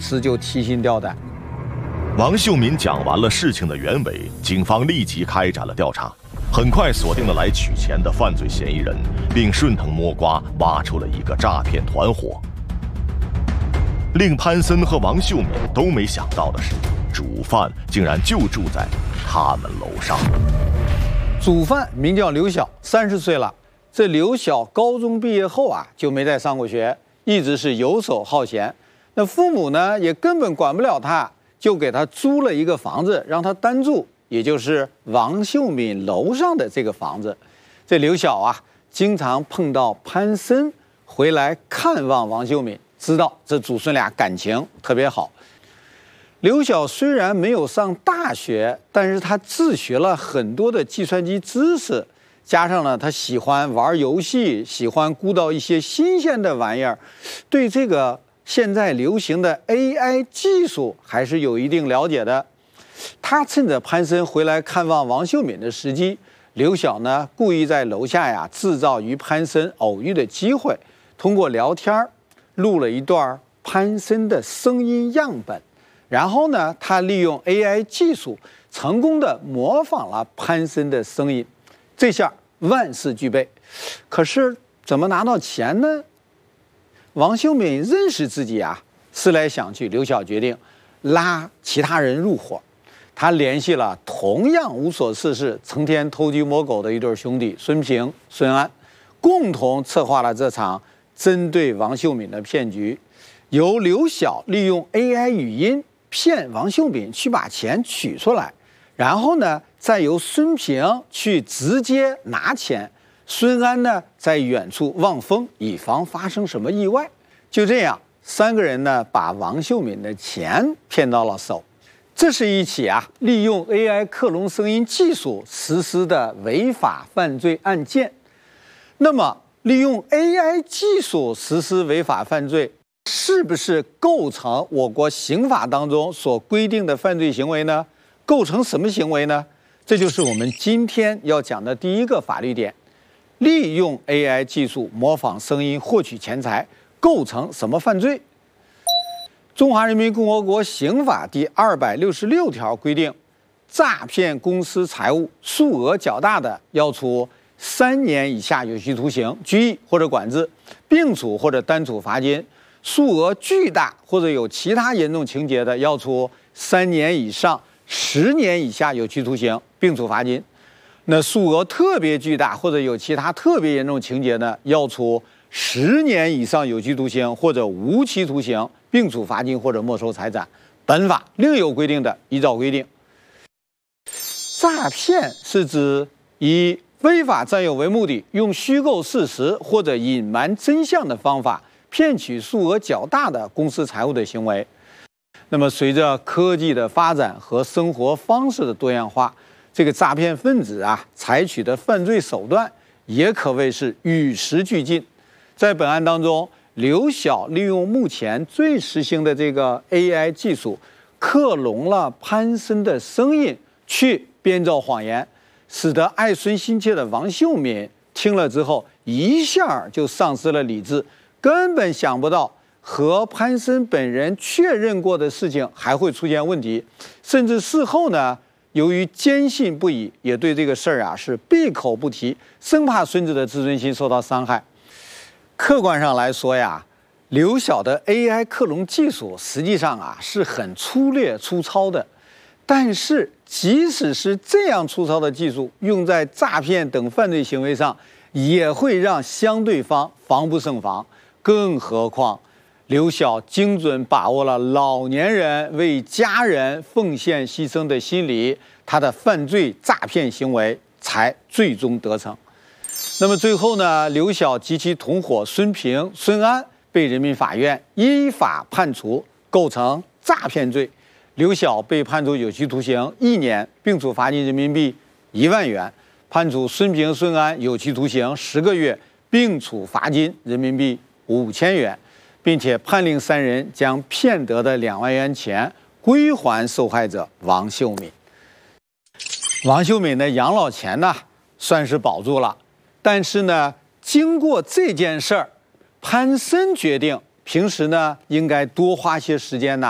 此就提心吊胆。 王秀敏讲完了事情的原委，警方立即开展了调查，很快锁定了来取钱的犯罪嫌疑人，并顺藤摸瓜挖出了一个诈骗团伙。令潘森和王秀敏都没想到的是，主犯竟然就住在他们楼上。 主犯名叫刘晓，30岁了。这刘晓高中毕业后啊，就没再上过学，一直是游手好闲。那父母呢，也根本管不了他，就给他租了一个房子，让他单住，也就是王秀敏楼上的这个房子。这刘晓啊，经常碰到潘森回来看望王秀敏，知道这祖孙俩感情特别好。刘晓虽然没有上大学，但是他自学了很多的计算机知识，加上呢，他喜欢玩游戏，喜欢鼓捣一些新鲜的玩意儿，对这个现在流行的 AI 技术还是有一定了解的。他趁着潘森回来看望王秀敏的时机，刘晓呢故意在楼下呀制造与潘森偶遇的机会，通过聊天录了一段潘森的声音样本。然后呢，他利用 AI 技术成功的模仿了潘森的声音，这下万事俱备。可是怎么拿到钱呢？王秀敏认识自己啊，思来想去，刘晓决定拉其他人入伙。他联系了同样无所事事、成天偷鸡摸狗的一对兄弟孙平、孙安，共同策划了这场针对王秀敏的骗局。由刘晓利用 AI 语音骗王秀敏去把钱取出来，然后呢，再由孙平去直接拿钱，孙安呢在远处望风，以防发生什么意外。就这样，3个人呢把王秀敏的钱骗到了手。这是一起利用 AI 克隆声音技术实施的违法犯罪案件。那么，利用 AI 技术实施违法犯罪，是不是构成我国刑法当中所规定的犯罪行为呢？构成什么行为呢？这就是我们今天要讲的第一个法律点：利用 AI 技术模仿声音获取钱财，构成什么犯罪？中华人民共和国刑法第266条规定，诈骗公司财物数额较大的，要处3年以下有期徒刑、拘役或者管制，并处或者单处罚金。数额巨大或者有其他严重情节的，要处3年以上10年以下有期徒刑，并处罚金。那数额特别巨大或者有其他特别严重情节呢，要处10年以上有期徒刑或者无期徒刑，并处罚金或者没收财产。本法另有规定的，依照规定。诈骗是指以非法占有为目的，用虚构事实或者隐瞒真相的方法骗取数额较大的公司财物的行为。那么，随着科技的发展和生活方式的多样化，这个诈骗分子采取的犯罪手段也可谓是与时俱进。在本案当中，刘晓利用目前最时兴的这个 AI 技术，克隆了潘森的声音，去编造谎言，使得爱孙心切的王秀敏听了之后，一下就丧失了理智。根本想不到和潘森本人确认过的事情还会出现问题，甚至事后呢，由于坚信不疑，也对这个事儿是闭口不提，生怕孙子的自尊心受到伤害。客观上来说刘晓的 AI 克隆技术实际上是很粗略粗糙的，但是即使是这样粗糙的技术，用在诈骗等犯罪行为上，也会让相对方防不胜防。更何况，刘晓精准把握了老年人为家人奉献牺牲的心理，他的犯罪诈骗行为才最终得逞。那么最后呢，刘晓及其同伙孙平、孙安被人民法院依法判处构成诈骗罪，刘晓被判处有期徒刑1年，并处罚金人民币1万元；判处孙平、孙安有期徒刑10个月，并处罚金人民币5000元，并且判令3人将骗得的2万元钱归还受害者王秀敏。王秀敏的养老钱呢，算是保住了，但是呢，经过这件事儿，潘森决定平时呢应该多花些时间